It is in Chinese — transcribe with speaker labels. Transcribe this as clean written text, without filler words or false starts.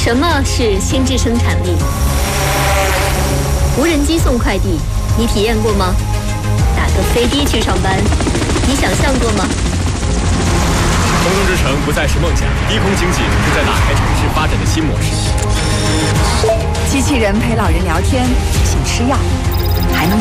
Speaker 1: 什么是心智生产力？无人机送快递，你体验过吗？打个飞的去上班，你想象过吗？
Speaker 2: 空中之城不再是梦想，低空经济正在打开城市发展的新模式。
Speaker 3: 机器人陪老人聊天，提醒吃药。